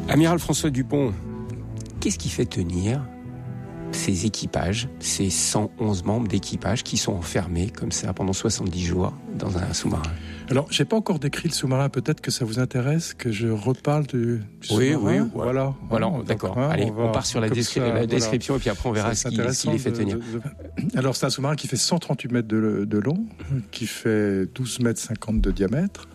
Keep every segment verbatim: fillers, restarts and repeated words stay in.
Amiral François Dupont, qu'est-ce qui fait tenir ces équipages, ces cent onze membres d'équipage qui sont enfermés comme ça pendant soixante-dix jours dans un sous-marin? Alors, j'ai pas encore décrit le sous-marin, peut-être que ça vous intéresse que je reparle du, du oui, sous-marin. Oui, oui, voilà. Voilà, donc, d'accord. Hein, Allez, on, on part sur la, descri- ça, la description voilà. Et puis après on verra ce qui, ce qui les fait tenir. De, de... Alors, c'est un sous-marin qui fait cent trente-huit mètres de, de long, qui fait douze mètres cinquante de diamètre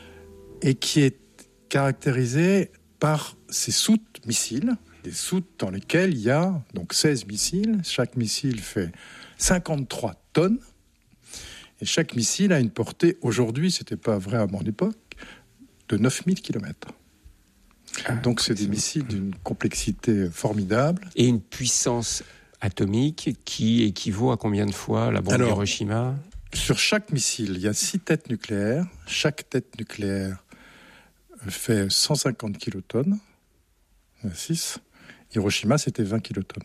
et qui est caractérisé par ses soutes missiles, des soutes dans lesquelles il y a donc seize missiles. Chaque missile fait cinquante-trois tonnes. Et chaque missile a une portée, aujourd'hui, ce n'était pas vrai à mon époque, de neuf mille kilomètres. Ah, donc c'est des missiles d'une complexité formidable. Et une puissance atomique qui équivaut à combien de fois la bombe Alors, d'Hiroshima ? Sur chaque missile, il y a six têtes nucléaires. Chaque tête nucléaire fait cent cinquante kilotonnes. Il y en a six. Hiroshima, c'était vingt kilotonnes.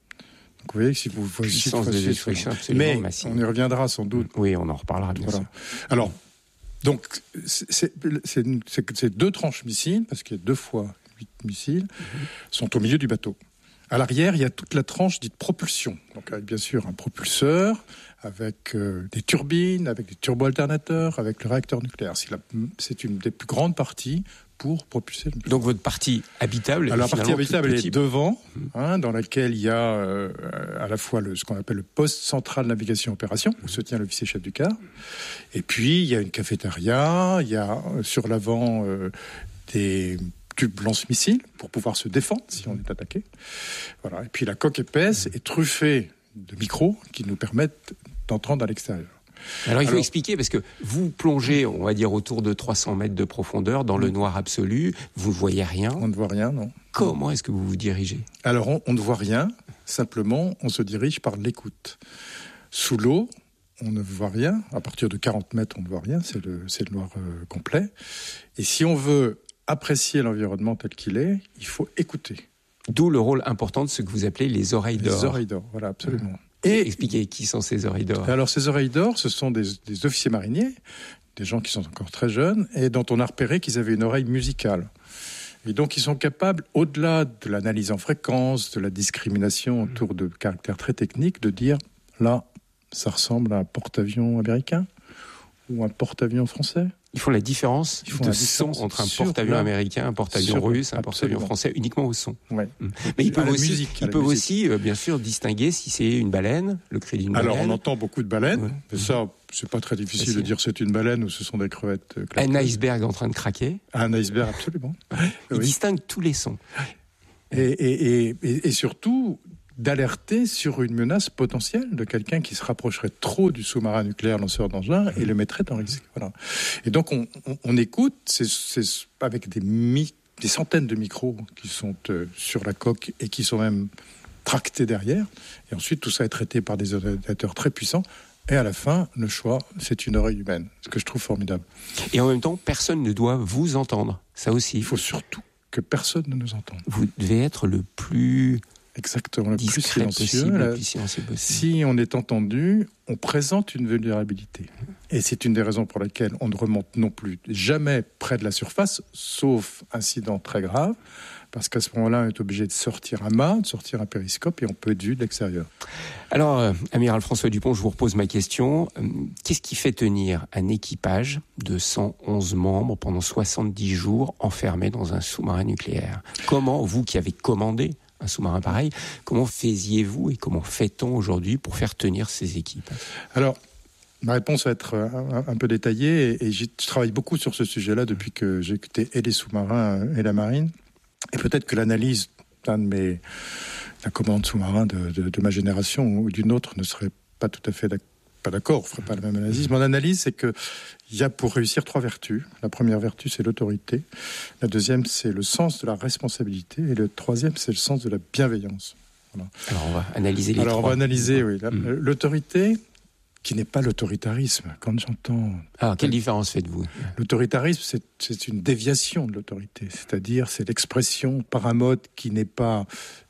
Donc vous voyez, si vous voyez puissance de destruction absolument mais massive. On y reviendra sans doute. Oui, on en reparlera bien voilà. sûr. Alors, donc c'est, c'est, c'est, c'est, c'est deux tranches missiles, parce qu'il y a deux fois huit missiles, mm-hmm. sont au milieu du bateau. À l'arrière, il y a toute la tranche dite propulsion. Donc avec bien sûr un propulseur, avec euh, des turbines, avec des turbo-alternateurs, avec le réacteur nucléaire. C'est, la, c'est une des plus grandes parties pour propulser le nucléaire. Donc votre partie habitable, alors la partie habitable elle est devant, hein, dans laquelle il y a euh, à la fois le, ce qu'on appelle le poste central navigation opération, où se tient l'officier chef du quart. Et puis il y a une cafétéria, il y a euh, sur l'avant euh, des tubes lance-missiles pour pouvoir se défendre si on est attaqué. Voilà. Et puis la coque épaisse est truffée de micros qui nous permettent d'entendre à l'extérieur. Alors il faut Alors, expliquer, parce que vous plongez, on va dire, autour de trois cents mètres de profondeur, dans le noir absolu, vous ne voyez rien. On ne voit rien, non. Comment est-ce que vous vous dirigez ? Alors on, on ne voit rien, simplement on se dirige par l'écoute. Sous l'eau, on ne voit rien, à partir de quarante mètres on ne voit rien, c'est le, c'est le noir euh, complet. Et si on veut apprécier l'environnement tel qu'il est, il faut écouter. D'où le rôle important de ce que vous appelez les oreilles d'or. Les oreilles d'or, voilà, absolument. Et expliquez qui sont ces oreilles d'or. Alors ces oreilles d'or, ce sont des, des officiers mariniers, des gens qui sont encore très jeunes, et dont on a repéré qu'ils avaient une oreille musicale. Et donc ils sont capables, au-delà de l'analyse en fréquence, de la discrimination autour de caractères très techniques, de dire, là, ça ressemble à un porte-avions américain ou un porte-avions français. Ils font la différence Ils font de la son différence entre un sur porte-avions la... américain, un porte-avions sur... russe, un Absolument. porte-avions français, uniquement au son. Ouais. Mais ils peuvent aussi, musique, ils peuvent aussi euh, bien sûr, distinguer si c'est une baleine, le cri d'une Alors, baleine. on entend beaucoup de baleines. Ouais. Mais ça, c'est pas très difficile Facile. de dire c'est une baleine ou ce sont des crevettes. Euh, un iceberg en train de craquer. Un iceberg, absolument. Ils oui. distinguent tous les sons. Et, et, et, et, et surtout, d'alerter sur une menace potentielle de quelqu'un qui se rapprocherait trop du sous-marin nucléaire lanceur d'engins et le mettrait en risque. Voilà. Et donc, on, on, on écoute, c'est, c'est avec des, mi, des centaines de micros qui sont euh, sur la coque et qui sont même tractés derrière. Et ensuite, tout ça est traité par des ordinateurs très puissants. Et à la fin, le choix, c'est une oreille humaine, ce que je trouve formidable. Et en même temps, personne ne doit vous entendre. Ça aussi. Il faut surtout que personne ne nous entende. Vous devez être le plus... Exactement, le plus silencieux. Possible, la... le plus silencieux possible. Si on est entendu, on présente une vulnérabilité. Et c'est une des raisons pour lesquelles on ne remonte non plus jamais près de la surface, sauf incident très grave, parce qu'à ce moment-là, on est obligé de sortir un mât, de sortir un périscope, et on peut être vu de l'extérieur. Alors, euh, Amiral François Dupont, je vous repose ma question. Euh, qu'est-ce qui fait tenir un équipage de cent onze membres pendant soixante-dix jours enfermés dans un sous-marin nucléaire ? Comment, vous qui avez commandé un sous-marin pareil, comment faisiez-vous et comment fait-on aujourd'hui pour faire tenir ces équipes ? Alors, ma réponse va être un, un peu détaillée et, et je travaille beaucoup sur ce sujet-là depuis que j'ai quitté et les sous-marins et la marine. Et peut-être que l'analyse d'un de mes d'un commandant de sous-marin de, de, de ma génération ou d'une autre ne serait pas tout à fait d'accord. Pas d'accord, on ne ferait pas la même analyse. Mon analyse, c'est qu'il y a pour réussir trois vertus. La première vertu, c'est l'autorité. La deuxième, c'est le sens de la responsabilité. Et le troisième, c'est le sens de la bienveillance. Voilà. Alors, on va analyser les Alors, trois. on va analyser, oui. La, mmh. L'autorité, qui n'est pas l'autoritarisme. Quand j'entends... Ah, quelle différence faites-vous ? L'autoritarisme, c'est, c'est une déviation de l'autorité. C'est-à-dire, c'est l'expression par un mode qui n'est pas...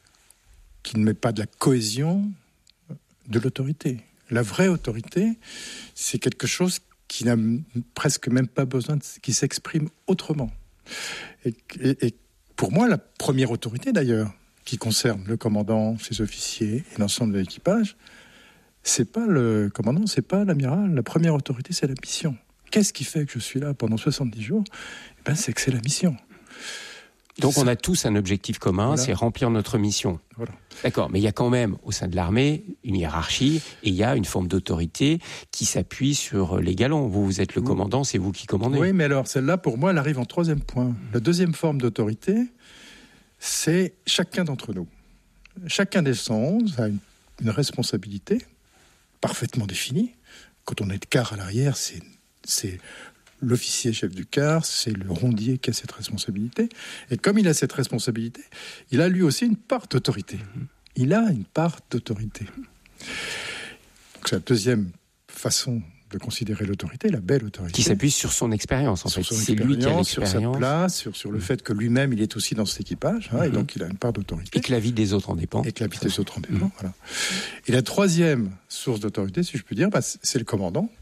qui ne met pas de la cohésion de l'autorité. La vraie autorité, c'est quelque chose qui n'a presque même pas besoin, de, qui s'exprime autrement. Et, et, et pour moi, la première autorité d'ailleurs, qui concerne le commandant, ses officiers et l'ensemble de l'équipage, c'est pas le commandant, c'est pas l'amiral. La première autorité, c'est la mission. Qu'est-ce qui fait que je suis là pendant soixante-dix jours ? Eh ben, c'est que c'est la mission. Donc on a tous un objectif commun, voilà. c'est remplir notre mission. Voilà. D'accord, mais il y a quand même au sein de l'armée une hiérarchie et il y a une forme d'autorité qui s'appuie sur les galons. Vous, vous êtes le commandant, c'est vous qui commandez. Oui, mais alors celle-là, pour moi, elle arrive en troisième point. La deuxième forme d'autorité, c'est chacun d'entre nous. Chacun des cent onze a une, une responsabilité parfaitement définie. Quand on est de quart à l'arrière, c'est... c'est l'officier chef du quart, c'est le rondier qui a cette responsabilité. Et comme il a cette responsabilité, il a lui aussi une part d'autorité. Il a une part d'autorité. Donc c'est la deuxième façon de considérer l'autorité, la belle autorité. Qui s'appuie sur son expérience, en sur fait. Son c'est lui qui a l'expérience. Sur sa place, sur, sur le mmh. fait que lui-même, il est aussi dans cet équipage, hein, mmh. et donc il a une part d'autorité. Et que la vie des autres en dépend. Et que la vie des autres en dépend, mmh. voilà. Et la troisième source d'autorité, si je peux dire, bah, c'est le commandant,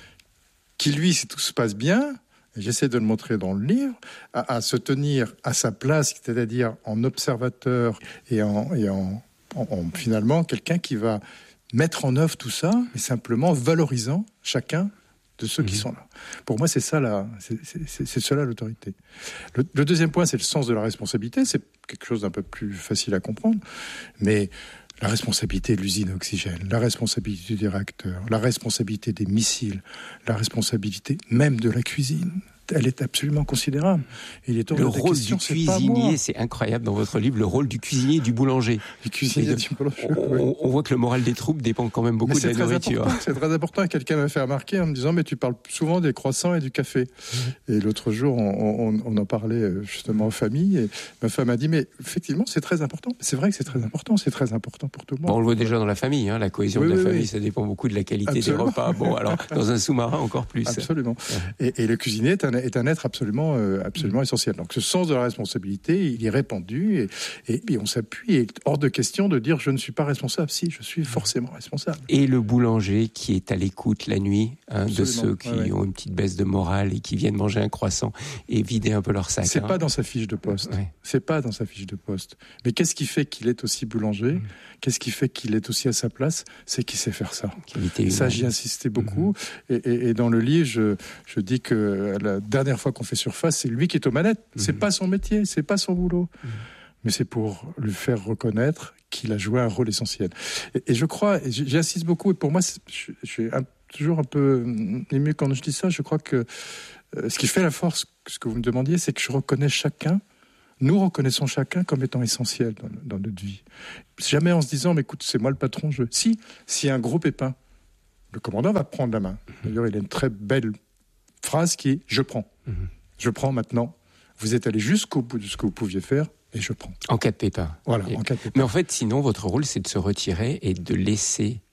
qui lui, si tout se passe bien, j'essaie de le montrer dans le livre, à, à se tenir à sa place, c'est-à-dire en observateur et en, et en, en, en finalement quelqu'un qui va mettre en œuvre tout ça, mais simplement valorisant chacun de ceux mmh. qui sont là. Pour moi, c'est ça, la, c'est, c'est, c'est cela l'autorité. Le, le deuxième point, c'est le sens de la responsabilité. C'est quelque chose d'un peu plus facile à comprendre, mais la responsabilité de l'usine à oxygène, la responsabilité du réacteur, la responsabilité des missiles, la responsabilité même de la cuisine, elle est absolument considérable. Il est le rôle question, du cuisinier, c'est, c'est incroyable dans votre livre, le rôle du cuisinier et du boulanger. Du cuisinier et du boulanger. On, oui. on voit que le moral des troupes dépend quand même beaucoup mais de la nourriture. Important, c'est très important. Quelqu'un m'a fait remarquer en me disant, mais tu parles souvent des croissants et du café. Mmh. Et l'autre jour, on, on, on en parlait justement en famille, et ma femme a dit, mais effectivement, c'est très important. C'est vrai que c'est très important, c'est très important pour tout le monde. Bon, on le voit déjà dans la famille, hein, la cohésion oui, de la oui, famille, oui. ça dépend beaucoup de la qualité absolument. Des repas. Bon, alors, dans un sous-marin, encore plus. Absolument. Ouais. Et, et le cuisinier est un, est un être absolument Euh, absolument mmh. essentiel. Donc ce sens de la responsabilité, il est répandu et, et, et on s'appuie. Et hors de question de dire je ne suis pas responsable. Si, je suis forcément responsable. Et le boulanger qui est à l'écoute la nuit hein, de ceux qui ouais, ouais. ont une petite baisse de morale et qui viennent manger un croissant et vider un peu leur sac. C'est hein. pas dans sa fiche de poste. Ouais. C'est pas dans sa fiche de poste. Mais qu'est-ce qui fait qu'il est aussi boulanger mmh. Qu'est-ce qui fait qu'il est aussi à sa place? C'est qu'il sait faire ça. Et ça, j'y insistais beaucoup. Mmh. Et, et, et dans le livre, je, je dis que la dernière fois qu'on fait surface, c'est lui qui est aux manettes. Mmh. C'est pas son métier, c'est pas son boulot. Mmh. Mais c'est pour lui faire reconnaître qu'il a joué un rôle essentiel. Et, et je crois, et j'insiste beaucoup, et pour moi, je, je suis un, toujours un peu ému quand je dis ça, je crois que euh, ce qui fait la force, ce que vous me demandiez, c'est que je reconnais chacun, nous reconnaissons chacun comme étant essentiel dans, dans notre vie. Jamais en se disant, mais écoute, c'est moi le patron, je... Si, s'il y a un gros pépin, le commandant va prendre la main. D'ailleurs, il a une très belle phrase qui est « je prends mmh. ». Je prends maintenant. Vous êtes allé jusqu'au bout de ce que vous pouviez faire et je prends. En cas de pépin. Voilà, et... en cas de pépin. Mais en fait, sinon, votre rôle, c'est de se retirer et de laisser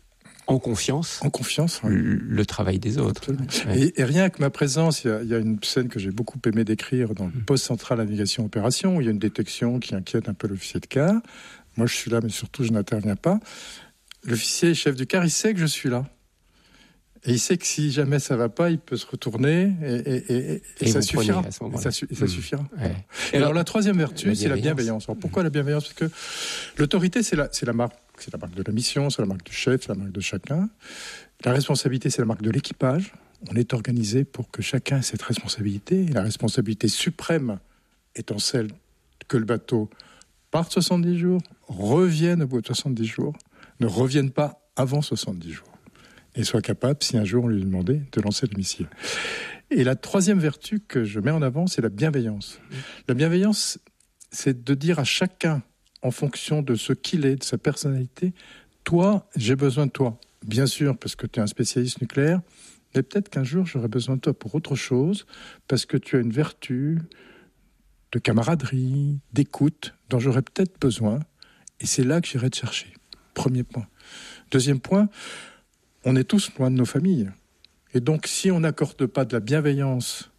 en confiance, en confiance oui. le, le travail des autres. Ouais. Et, et rien que ma présence, il y, y a une scène que j'ai beaucoup aimé décrire dans le poste central navigation opération, où il y a une détection qui inquiète un peu l'officier de quart. Moi, je suis là, mais surtout, je n'interviens pas. L'officier chef du quart, il sait que je suis là. Et il sait que si jamais ça va pas, il peut se retourner et, et, et, et, et ça suffira. À ce et ça, su, et ça mmh. suffira. Ouais. Et alors, alors la troisième vertu, la c'est la bienveillance. Alors pourquoi la bienveillance? Parce que l'autorité, c'est la, c'est la marque, c'est la marque de la mission, c'est la marque du chef, c'est la marque de chacun. La responsabilité, c'est la marque de l'équipage. On est organisé pour que chacun ait cette responsabilité. Et la responsabilité suprême étant celle que le bateau parte soixante-dix jours, revienne au bout de soixante-dix jours, ne revienne pas avant soixante-dix jours. Et soit capable, si un jour on lui demandait, de lancer le missile. Et la troisième vertu que je mets en avant, c'est la bienveillance. La bienveillance, c'est de dire à chacun, en fonction de ce qu'il est, de sa personnalité, toi, j'ai besoin de toi. Bien sûr, parce que tu es un spécialiste nucléaire, mais peut-être qu'un jour, j'aurai besoin de toi pour autre chose, parce que tu as une vertu de camaraderie, d'écoute, dont j'aurais peut-être besoin. Et c'est là que j'irai te chercher. Premier point. Deuxième point, on est tous loin de nos familles. Et donc, si on n'accorde pas de la bienveillance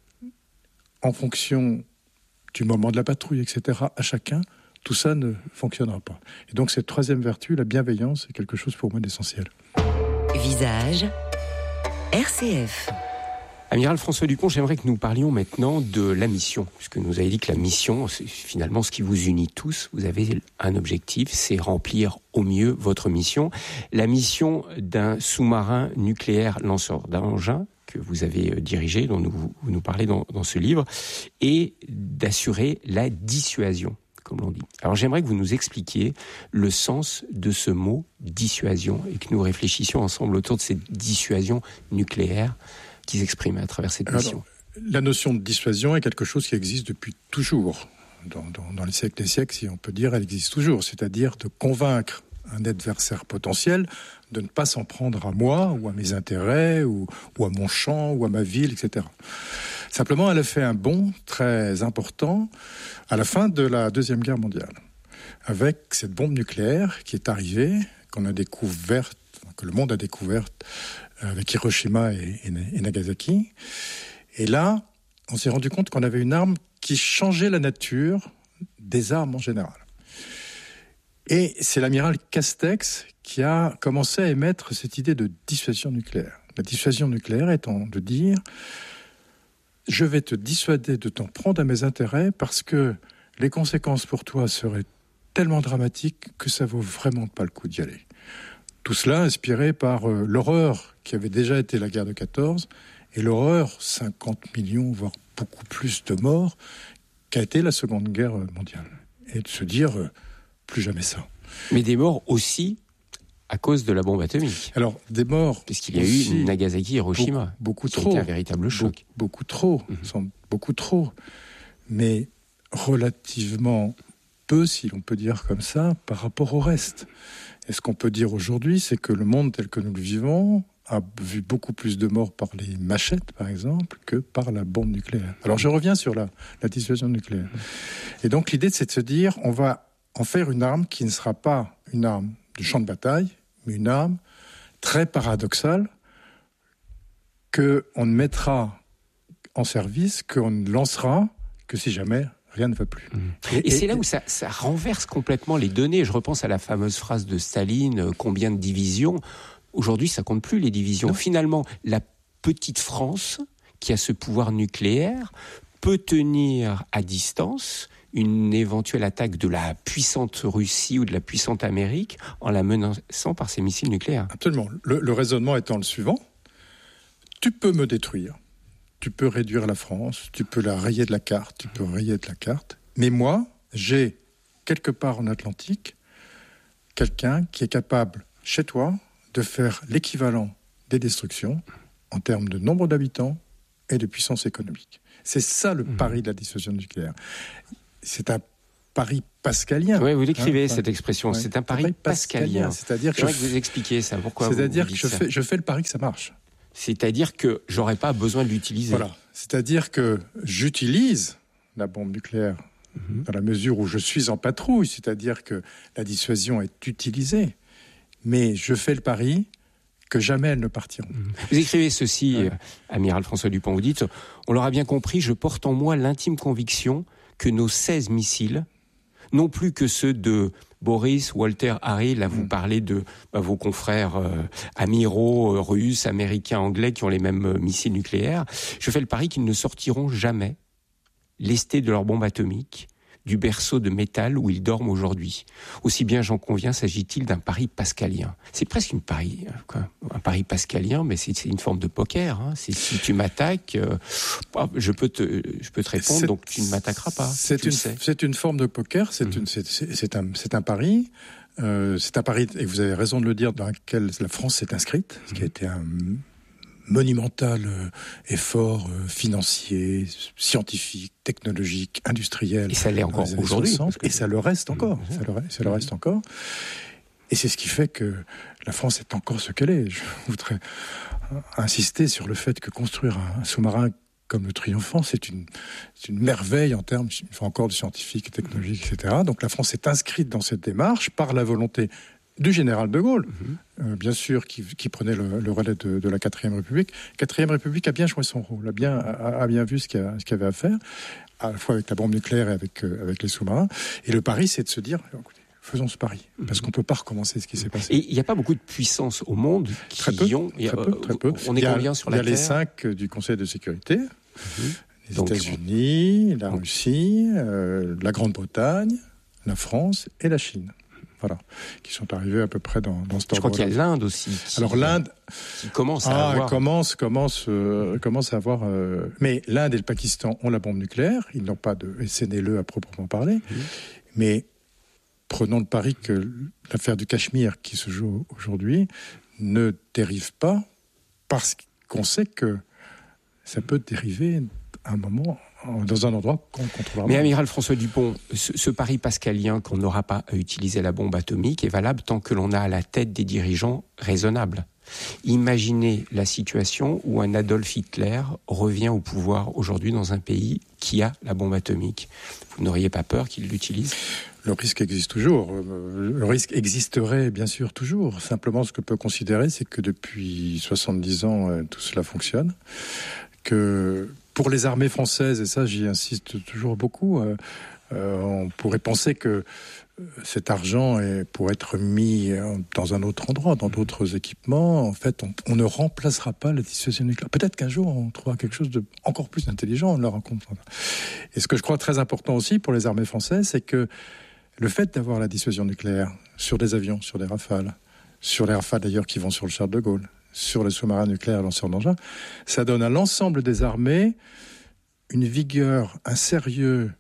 en fonction du moment de la patrouille, et cetera, à chacun, tout ça ne fonctionnera pas. Et donc, cette troisième vertu, la bienveillance, est quelque chose pour moi d'essentiel. Visage, R C F. Amiral François Dupont, j'aimerais que nous parlions maintenant de la mission, puisque nous avez dit que la mission, c'est finalement ce qui vous unit tous. Vous avez un objectif, c'est remplir au mieux votre mission. La mission d'un sous-marin nucléaire lanceur d'engins que vous avez dirigé, dont nous, vous nous parlez dans, dans ce livre, et d'assurer la dissuasion, comme l'on dit. Alors j'aimerais que vous nous expliquiez le sens de ce mot dissuasion et que nous réfléchissions ensemble autour de cette dissuasion nucléaire qui s'exprime à travers cette mission. Alors, la notion de dissuasion est quelque chose qui existe depuis toujours. Dans, dans, dans les siècles des siècles, si on peut dire, elle existe toujours. C'est-à-dire de convaincre un adversaire potentiel de ne pas s'en prendre à moi ou à mes intérêts ou, ou à mon champ ou à ma ville, et cetera. Simplement, elle a fait un bond très important à la fin de la Deuxième Guerre mondiale, avec cette bombe nucléaire qui est arrivée, qu'on a découverte, que le monde a découverte avec Hiroshima et, et, et Nagasaki. Et là, on s'est rendu compte qu'on avait une arme qui changeait la nature des armes en général. Et c'est l'amiral Castex qui a commencé à émettre cette idée de dissuasion nucléaire. La dissuasion nucléaire étant de dire « je vais te dissuader de t'en prendre à mes intérêts parce que les conséquences pour toi seraient tellement dramatiques que ça vaut vraiment pas le coup d'y aller ». Tout cela inspiré par euh, l'horreur qui avait déjà été la guerre de quatorze et l'horreur, cinquante millions, voire beaucoup plus de morts, qu'a été la Seconde Guerre mondiale. Et de se dire, euh, plus jamais ça. Mais des morts aussi à cause de la bombe atomique. Alors, des morts... Parce qu'il y a eu Nagasaki et Hiroshima. Beaucoup, beaucoup trop. trop. C'était un véritable choc. Be- beaucoup trop. Mm-hmm. Beaucoup trop. Mais relativement peu, si l'on peut dire comme ça, par rapport au reste. Et ce qu'on peut dire aujourd'hui, c'est que le monde tel que nous le vivons a vu beaucoup plus de morts par les machettes, par exemple, que par la bombe nucléaire. Alors je reviens sur la, la dissuasion nucléaire. Et donc l'idée, c'est de se dire, on va en faire une arme qui ne sera pas une arme de champ de bataille, mais une arme très paradoxale qu'on ne mettra en service, qu'on ne lancera que si jamais rien ne va plus. Mmh. Et, et, et c'est là où ça, ça renverse complètement les données. Je repense à la fameuse phrase de Staline, euh, combien de divisions ? Aujourd'hui, ça compte plus les divisions. Non. Finalement, la petite France, qui a ce pouvoir nucléaire, peut tenir à distance une éventuelle attaque de la puissante Russie ou de la puissante Amérique en la menaçant par ses missiles nucléaires. Absolument. Le, le raisonnement étant le suivant, tu peux me détruire. Tu peux réduire la France, tu peux la rayer de la carte, tu peux rayer de la carte. Mais moi, j'ai, quelque part en Atlantique, quelqu'un qui est capable, chez toi, de faire l'équivalent des destructions en termes de nombre d'habitants et de puissance économique. C'est ça le mmh. pari de la dissuasion nucléaire. C'est un pari pascalien. Oui, vous l'écrivez, hein, cette expression. Ouais, c'est un pari, pari pascalien. pascalien. C'est-à-dire que, je... que vous expliquez ça. Pourquoi C'est-à-dire vous, vous que je ça fais, je fais le pari que ça marche. C'est-à-dire que j'aurais pas besoin de l'utiliser. Voilà. C'est-à-dire que j'utilise la bombe nucléaire mmh. dans la mesure où je suis en patrouille. C'est-à-dire que la dissuasion est utilisée. Mais je fais le pari que jamais elles ne partiront. Mmh. Vous écrivez ceci, ouais. euh, Amiral François Dupont, vous dites « On l'aura bien compris, je porte en moi l'intime conviction que nos seize missiles, non plus que ceux de Boris, Walter, Harry, là vous mmh. parlez de bah, vos confrères euh, amiraux euh, russes, américains, anglais qui ont les mêmes euh, missiles nucléaires, je fais le pari qu'ils ne sortiront jamais lestés de leur bombe atomique du berceau de métal où ils dorment aujourd'hui. Aussi bien j'en conviens, s'agit-il d'un pari pascalien. C'est presque une pari, quoi, un pari pascalien, mais c'est, c'est une forme de poker. Hein. C'est, si tu m'attaques, euh, je peux te, je peux te répondre, c'est, donc tu ne m'attaqueras pas. C'est, une, c'est une forme de poker, c'est, mmh. une, c'est, c'est, c'est, un, c'est un pari. Euh, c'est un pari, et vous avez raison de le dire, dans lequel la France s'est inscrite, ce qui a été un monumental euh, effort euh, financier, scientifique, technologique, industriel. Et ça l'est encore aujourd'hui. Que... Et ça le reste encore. Mmh. Ça, le, ça le reste encore. Et c'est ce qui fait que la France est encore ce qu'elle est. Je voudrais insister sur le fait que construire un, un sous-marin comme le Triomphant, c'est une, c'est une merveille en termes, une fois encore, de scientifique, technologique, et cetera. Donc la France est inscrite dans cette démarche par la volonté du général de Gaulle, mmh. euh, bien sûr, qui, qui prenait le, le relais de, de la quatrième République. quatrième République a bien joué son rôle, a bien, a, a bien vu ce qu'il, y a, ce qu'il y avait à faire, à la fois avec la bombe nucléaire et avec, euh, avec les sous-marins. Et le pari, c'est de se dire, écoutez, faisons ce pari, parce qu'on ne peut pas recommencer ce qui s'est passé. Et il n'y a pas beaucoup de puissances au monde qui très peu, y ont... Très peu, euh, très peu. On est combien sur la Terre ? Il y a les cinq du Conseil de sécurité, mmh. les Donc, États-Unis, la Russie, euh, la Grande-Bretagne, la France et la Chine. Voilà, qui sont arrivés à peu près dans, dans ce temps. Je crois qu'il y a l'Inde aussi. Qui, Alors l'Inde qui commence à ah, avoir... commence, commence, euh, commence à avoir... Euh... Mais l'Inde et le Pakistan ont la bombe nucléaire. Ils n'ont pas de S N L E à proprement parler. Mmh. Mais prenons le pari que l'affaire du Cachemire qui se joue aujourd'hui ne dérive pas parce qu'on sait que ça peut dériver à un moment... dans un endroit qu'on contrôlera. Mais amiral François Dupont, ce, ce pari pascalien qu'on n'aura pas à utiliser la bombe atomique est valable tant que l'on a à la tête des dirigeants raisonnables. Imaginez la situation où un Adolf Hitler revient au pouvoir aujourd'hui dans un pays qui a la bombe atomique. Vous n'auriez pas peur qu'il l'utilise ? Le risque existe toujours. Le risque existerait bien sûr toujours. Simplement, ce que peut considérer, c'est que depuis soixante-dix ans, tout cela fonctionne. Que pour les armées françaises, et ça j'y insiste toujours beaucoup, euh, euh, on pourrait penser que cet argent est pour être mis dans un autre endroit, dans d'autres équipements. En fait, on, on ne remplacera pas la dissuasion nucléaire. Peut-être qu'un jour, on trouvera quelque chose de encore plus intelligent, on le rencontre. Et ce que je crois très important aussi pour les armées françaises, c'est que le fait d'avoir la dissuasion nucléaire sur des avions, sur des Rafales, sur les Rafales d'ailleurs qui vont sur le Charles de Gaulle, sur les sous-marins nucléaires lanceurs d'engins, ça donne à l'ensemble des armées une vigueur, un sérieux,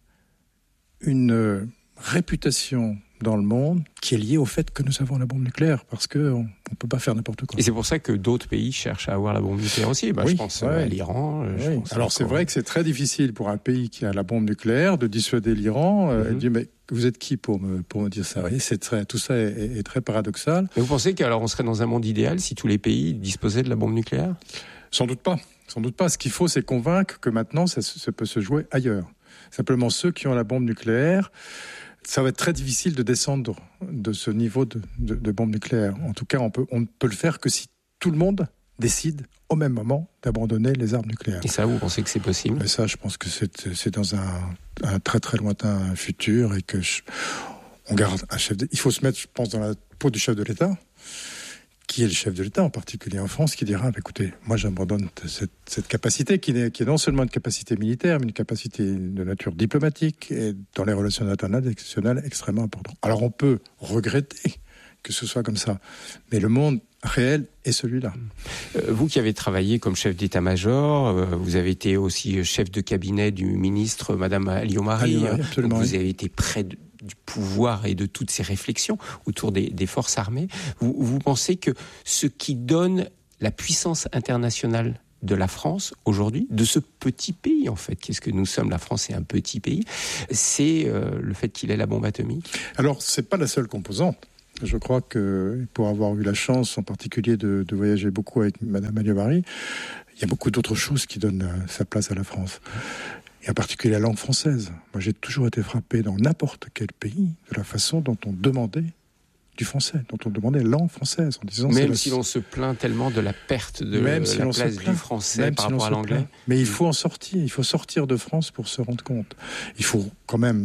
une réputation dans le monde qui est liée au fait que nous avons la bombe nucléaire, parce qu'on ne peut pas faire n'importe quoi. Et c'est pour ça que d'autres pays cherchent à avoir la bombe nucléaire aussi. Bah, oui, je pense ouais. à l'Iran. Oui. Je pense Alors c'est vrai que c'est très difficile pour un pays qui a la bombe nucléaire de dissuader l'Iran. Mm-hmm. euh, et de dire, mais vous êtes qui pour me, pour me dire ça ? Vous voyez, c'est très, tout ça est, est, est très paradoxal. Mais vous pensez qu'alors on serait dans un monde idéal si tous les pays disposaient de la bombe nucléaire ? Sans doute pas. Sans doute pas. Ce qu'il faut, c'est convaincre que maintenant, ça, ça peut se jouer ailleurs. Simplement, ceux qui ont la bombe nucléaire, ça va être très difficile de descendre de ce niveau de, de, de bombe nucléaire. En tout cas, on peut, on ne peut le faire que si tout le monde décide au même moment d'abandonner les armes nucléaires. Et ça, vous pensez que c'est possible ? Et ça, je pense que c'est, c'est dans un, un très très lointain futur et que je, on garde un chef. De, il faut se mettre, je pense, dans la peau du chef de l'État, qui est le chef de l'État, en particulier en France, qui dira, bah, écoutez, moi j'abandonne cette, cette capacité qui est, qui est non seulement une capacité militaire, mais une capacité de nature diplomatique et dans les relations internationales extrêmement importante. Alors on peut regretter que ce soit comme ça, mais le monde réel est celui-là. Euh, vous qui avez travaillé comme chef d'état-major, euh, vous avez été aussi chef de cabinet du ministre Madame Alliot-Marie, Alliot-Marie, absolument, donc vous oui. avez été près de du pouvoir et de toutes ces réflexions autour des, des forces armées. Vous, vous pensez que ce qui donne la puissance internationale de la France aujourd'hui, de ce petit pays en fait, qu'est-ce que nous sommes, la France est un petit pays, c'est euh, le fait qu'il ait la bombe atomique ? Alors, c'est pas la seule composante. Je crois que pour avoir eu la chance en particulier de, de voyager beaucoup avec Madame Alliot-Marie, il y a beaucoup d'autres choses qui donnent euh, sa place à la France. Et en particulier la langue française. Moi, j'ai toujours été frappé dans n'importe quel pays de la façon dont on demandait du français, dont on demandait la langue française. En disant, même c'est si la... l'on se plaint tellement de la perte de même la si l'on place se plaint, du français même par si rapport à l'anglais. Plaint. Mais il faut en sortir. Il faut sortir de France pour se rendre compte. Il faut quand même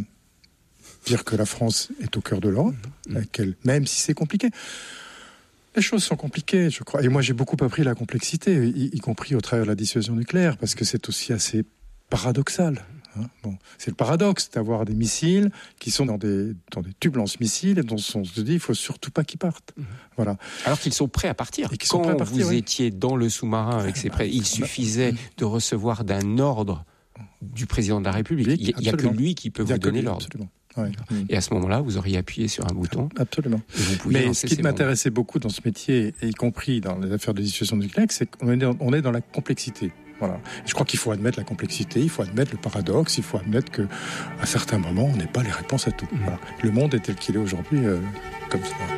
dire que la France est au cœur de l'Europe, mmh. qu'elle, même si c'est compliqué. Les choses sont compliquées, je crois. Et moi, j'ai beaucoup appris la complexité, y, y compris au travers de la dissuasion nucléaire, parce que c'est aussi assez paradoxal. Hein, bon, c'est le paradoxe d'avoir des missiles qui sont dans des, dans des tubes lance-missiles et dont on se dit il ne faut surtout pas qu'ils partent. Mmh. Voilà. Alors qu'ils sont prêts à partir. Et qu'ils Quand sont prêts à partir, vous oui. étiez dans le sous-marin avec ces prêts, il suffisait mmh. de recevoir d'un ordre du président de la République. Oui, il n'y a, a que lui qui peut vous donner lui, l'ordre. Absolument. Ouais. Et à ce moment-là, vous auriez appuyé sur un bouton. Absolument. Et vous pouviez Mais ce qui m'intéressait bombes. beaucoup dans ce métier, y compris dans les affaires de dissuasion nucléaire, c'est qu'on est dans, on est dans la complexité. Voilà. Et je crois qu'il faut admettre la complexité, il faut admettre le paradoxe, il faut admettre qu'à certains moments, on n'ait pas les réponses à tout. Mmh. Voilà. Le monde est tel qu'il est aujourd'hui, euh, comme ça.